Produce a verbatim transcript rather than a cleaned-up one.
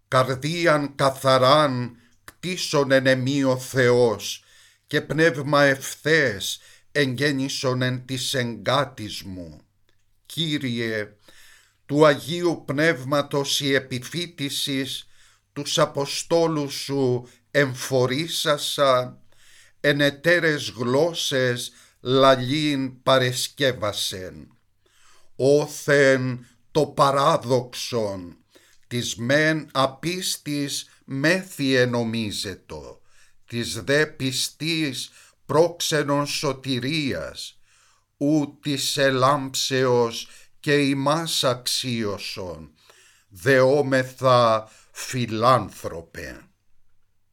Καρδίαν καθαράν κτίσον εν εμεί ο Θεός, και πνεύμα ευθέες εγγέννησον εν της εγκάτης μου. Κύριε, του Αγίου Πνεύματος η επιφύτησης, τους Αποστόλους σου εμφορήσασα, εν εταίρες γλώσσες λαλήν παρεσκεύασεν. Όθεν το παράδοξον, της μεν απίστης μέθη ενομίζετο, της δε πιστής πρόξενον σωτηρίας, ου της ελάμψεως και ημάς αξίωσον, δεόμεθα φιλάνθρωπε.